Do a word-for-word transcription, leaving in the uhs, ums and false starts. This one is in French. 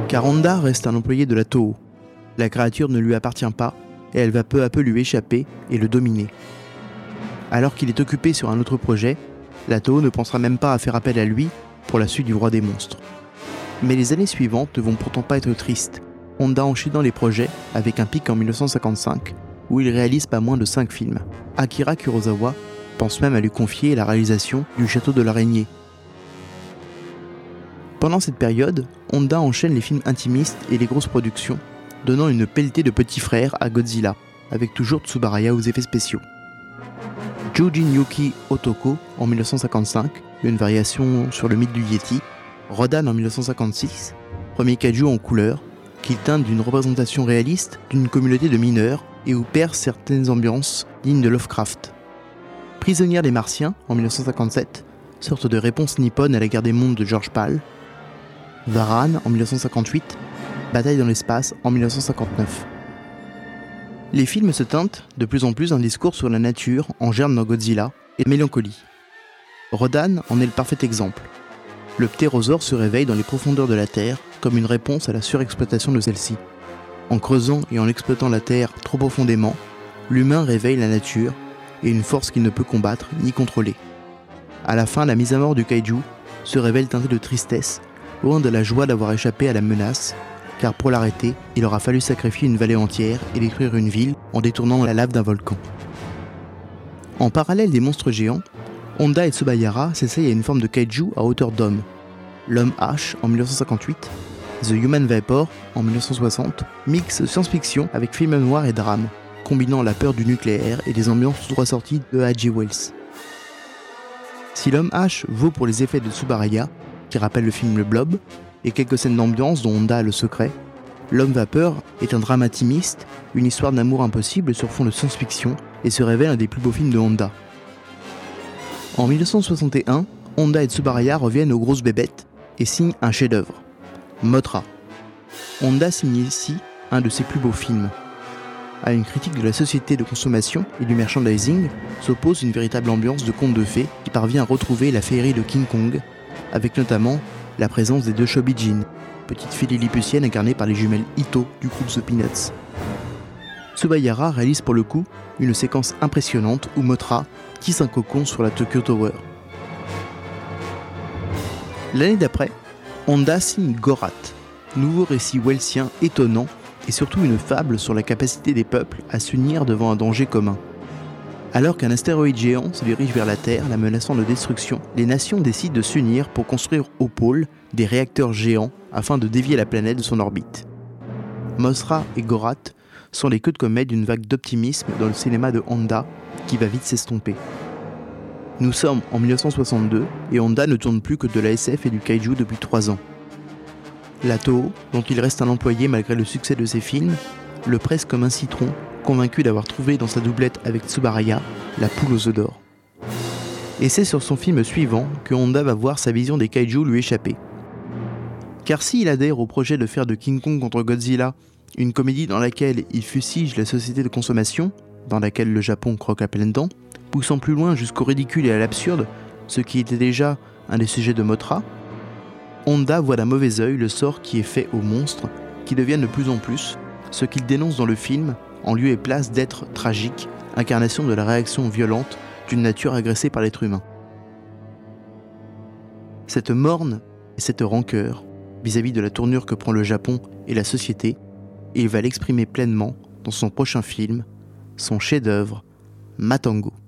Car Honda reste un employé de la Toho. La créature ne lui appartient pas et elle va peu à peu lui échapper et le dominer. Alors qu'il est occupé sur un autre projet, la Toho ne pensera même pas à faire appel à lui pour la suite du Roi des Monstres. Mais les années suivantes ne vont pourtant pas être tristes, Honda enchaînant les projets avec un pic en dix-neuf cent cinquante-cinq où il réalise pas moins de cinq films. Akira Kurosawa pense même à lui confier la réalisation du Château de l'Araignée. Pendant cette période, Honda enchaîne les films intimistes et les grosses productions, donnant une pelletée de petits frères à Godzilla, avec toujours Tsubaraya aux effets spéciaux. Jujin Yuki Otoko en dix-neuf cent cinquante-cinq, une variation sur le mythe du Yeti. Rodan en dix-neuf cent cinquante-six, premier kaiju en couleur, qui teinte d'une représentation réaliste d'une communauté de mineurs et où perd certaines ambiances dignes de Lovecraft. Prisonnière des Martiens en dix-neuf cent cinquante-sept, sorte de réponse nippone à la guerre des mondes de George Pal. Varan en dix-neuf cent cinquante-huit, Bataille dans l'espace en dix-neuf cent cinquante-neuf. Les films se teintent de plus en plus d'un discours sur la nature en germe dans Godzilla et de mélancolie. Rodan en est le parfait exemple. Le ptérosaure se réveille dans les profondeurs de la Terre comme une réponse à la surexploitation de celle-ci. En creusant et en exploitant la Terre trop profondément, l'humain réveille la nature et une force qu'il ne peut combattre ni contrôler. À la fin, la mise à mort du kaiju se révèle teintée de tristesse, loin de la joie d'avoir échappé à la menace, car pour l'arrêter, il aura fallu sacrifier une vallée entière et détruire une ville en détournant la lave d'un volcan. En parallèle des monstres géants, Honda et Tsubayara s'essayent à une forme de kaiju à hauteur d'homme. L'homme H en dix-neuf cent cinquante-huit, The Human Vapor en dix-neuf cent soixante, mixe science-fiction avec film noir et drame, combinant la peur du nucléaire et des ambiances tout droit sorties de H G Wells. Si l'homme H vaut pour les effets de Tsubaraya, qui rappelle le film Le Blob, et quelques scènes d'ambiance dont Honda a le secret, L'Homme Vapeur est un drame intimiste, une histoire d'amour impossible sur fond de science-fiction et se révèle un des plus beaux films de Honda. En dix-neuf cent soixante et un, Honda et Tsubaraya reviennent aux grosses bébêtes et signent un chef-d'œuvre, Mothra. Honda signe ici un de ses plus beaux films. À une critique de la société de consommation et du merchandising s'oppose une véritable ambiance de conte de fées qui parvient à retrouver la féerie de King Kong, avec notamment la présence des deux Shobijin, petites filles lilliputiennes incarnées par les jumelles Ito du groupe The Peanuts. Tsubayara réalise pour le coup une séquence impressionnante où Mothra tisse un cocon sur la Tokyo Tower. L'année d'après, Honda signe Gorath, nouveau récit wellsien étonnant et surtout une fable sur la capacité des peuples à s'unir devant un danger commun. Alors qu'un astéroïde géant se dirige vers la Terre, la menaçant de destruction, les nations décident de s'unir pour construire au pôle des réacteurs géants afin de dévier la planète de son orbite. Mothra et Gorath sont les queues de comète d'une vague d'optimisme dans le cinéma de Honda qui va vite s'estomper. Nous sommes en dix-neuf cent soixante-deux et Honda ne tourne plus que de la S F et du kaiju depuis trois ans. La Toho, dont il reste un employé malgré le succès de ses films, le presse comme un citron, convaincu d'avoir trouvé dans sa doublette avec Tsubaraya la poule aux œufs d'or. Et c'est sur son film suivant que Honda va voir sa vision des kaiju lui échapper. Car s'il adhère au projet de faire de King Kong contre Godzilla une comédie dans laquelle il fustige la société de consommation, dans laquelle le Japon croque à pleines dents, poussant plus loin jusqu'au ridicule et à l'absurde, ce qui était déjà un des sujets de Mothra, Honda voit d'un mauvais œil le sort qui est fait aux monstres, qui deviennent de plus en plus ce qu'il dénonce dans le film en lieu et place d'êtres tragiques, incarnation de la réaction violente d'une nature agressée par l'être humain. Cette morne et cette rancœur vis-à-vis de la tournure que prend le Japon et la société, il va l'exprimer pleinement dans son prochain film, son chef-d'œuvre, Matango.